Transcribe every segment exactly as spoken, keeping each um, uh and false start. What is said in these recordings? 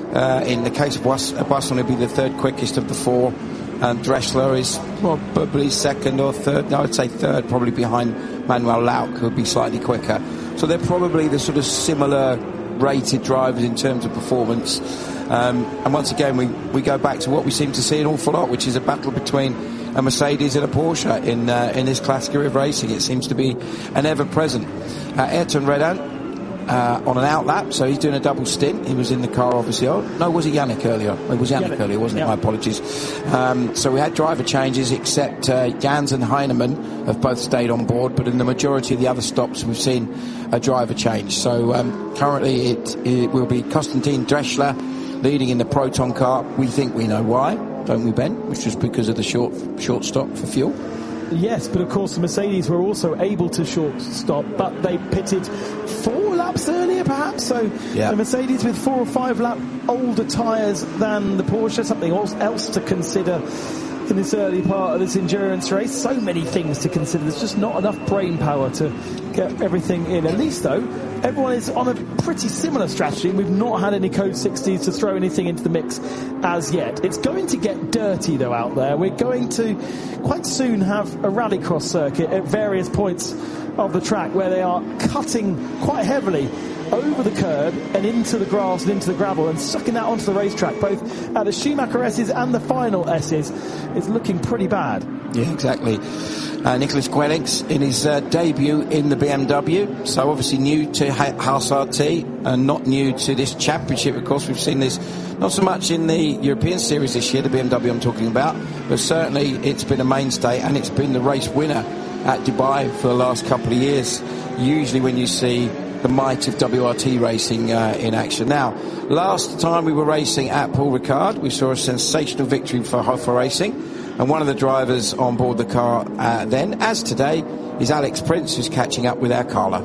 Uh, in the case of Barcelona, it'll be the third quickest of the four. And Dressler is probably second or third. No, I'd say third, probably behind Manuel Lauck, who would be slightly quicker. So they're probably the sort of similar rated drivers in terms of performance. Um, and once again, we, we go back to what we seem to see an awful lot, which is a battle between a Mercedes and a Porsche in uh, in this class of racing. It seems to be an ever-present. Uh, Ayrton Redan uh, on an outlap, so he's doing a double stint. He was in the car, obviously. Oh, no, was it Yannick earlier? It was Yannick, Yannick. earlier, wasn't it? Yeah. My apologies. Um, so we had driver changes, except uh, Jans and Heinemann have both stayed on board, but in the majority of the other stops, we've seen a driver change. So um, currently it, it will be Konstantin Dressler leading in the Proton car. We think we know why, don't we, Ben? Which is because of the short short stop for fuel. Yes, but of course the Mercedes were also able to short stop, but they pitted four laps earlier perhaps, so yeah. The Mercedes with four or five lap older tyres than the Porsche, something else to consider in this early part of this endurance race. So many things to consider. There's just not enough brain power to get everything in. At least though, everyone is on a pretty similar strategy. We've not had any Code sixties to throw anything into the mix as yet. It's going to get dirty though out there. We're going to quite soon have a rallycross circuit at various points of the track where they are cutting quite heavily over the curb and into the grass and into the gravel and sucking that onto the racetrack, both at the Schumacher S's and the final S's. It's looking pretty bad. Yeah, exactly. Uh, Nicholas Guellix in his uh, debut in the B M W, so obviously new to Haas R T and not new to this championship. Of course, we've seen this not so much in the European Series this year, the B M W I'm talking about, but certainly it's been a mainstay and it's been the race winner at Dubai for the last couple of years. Usually when you see the might of W R T racing uh, in action. Now, last time we were racing at Paul Ricard, we saw a sensational victory for Hoffa Racing, and one of the drivers on board the car uh, then, as today, is Alex Prince, who's catching up with our Carla.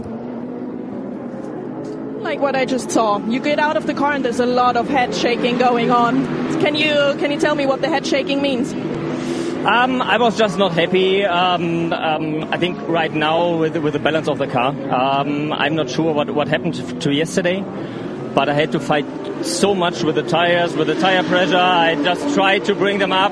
Like what I just saw, you get out of the car and there's a lot of head shaking going on. Can you can you tell me what the head shaking means? Um, I was just not happy. Um, um, I think right now with with the balance of the car, um, I'm not sure what what happened to, to yesterday, but I had to fight so much with the tires, with the tire pressure. I just tried to bring them up.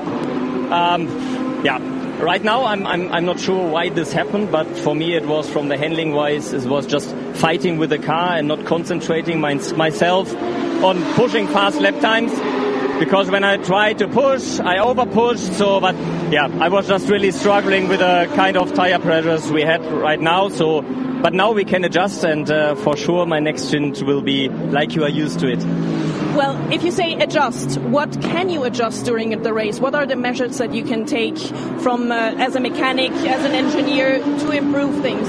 Um, yeah, right now I'm I'm I'm not sure why this happened, but for me it was from the handling wise, it was just fighting with the car and not concentrating my, myself on pushing fast lap times. Because when I tried to push, I over-pushed, so, but yeah, I was just really struggling with the kind of tire pressures we had right now, so, but now we can adjust, and uh, for sure my next stint will be like you are used to it. Well, if you say adjust, what can you adjust during the race? What are the measures that you can take from, uh, as a mechanic, as an engineer, to improve things?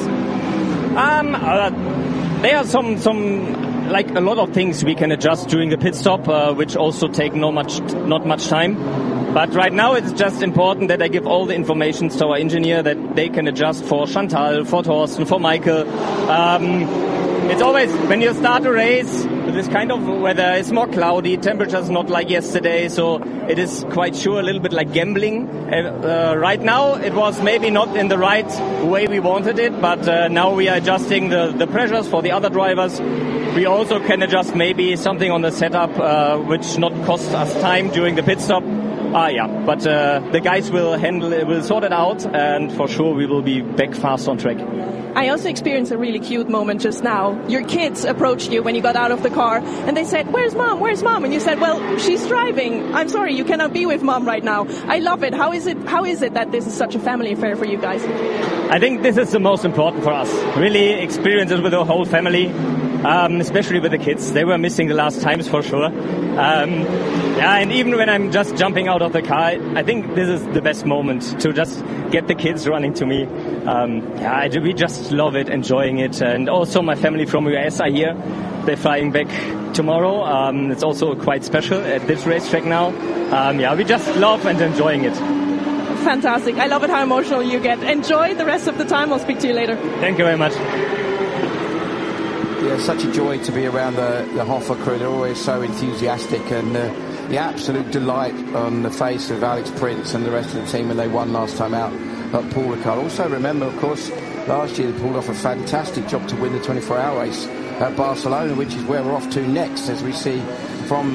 Um, uh, there are some, some, like a lot of things we can adjust during the pit stop, uh, which also take not much, not much time. But right now it's just important that I give all the information to our engineer that they can adjust for Chantal, for Thorsten, for Michael. Um, it's always, when you start a race, this kind of weather, it's more cloudy, temperature's not like yesterday, so it is quite sure a little bit like gambling. Uh, uh, right now it was maybe not in the right way we wanted it, but uh, now we are adjusting the, the pressures for the other drivers. We also can adjust maybe something on the setup, uh, which not cost us time during the pit stop. Ah, yeah, but uh, the guys will handle it, will sort it out, and for sure we will be back fast on track. I also experienced a really cute moment just now. Your kids approached you when you got out of the car, and they said, "Where's mom? Where's mom?" And you said, "Well, she's driving. I'm sorry, you cannot be with mom right now." I love it. How is it? How is it that this is such a family affair for you guys? I think this is the most important for us. Really experience it with the whole family. Um, especially with the kids. They were missing the last times for sure. Um, yeah, and even when I'm just jumping out of the car, I think this is the best moment to just get the kids running to me. Um, yeah, I, we just love it, enjoying it. And also my family from U S are here. They're flying back tomorrow. Um, it's also quite special at this racetrack now. Um, yeah, we just love and enjoying it. Fantastic. I love it how emotional you get. Enjoy the rest of the time. I'll speak to you later. Thank you very much. Yeah, such a joy to be around the, the Hoffa crew. They're always so enthusiastic, and uh, the absolute delight on the face of Alex Prince and the rest of the team when they won last time out at Paul Ricard. Also remember, of course, last year they pulled off a fantastic job to win the twenty-four hour race at Barcelona, which is where we're off to next, as we see from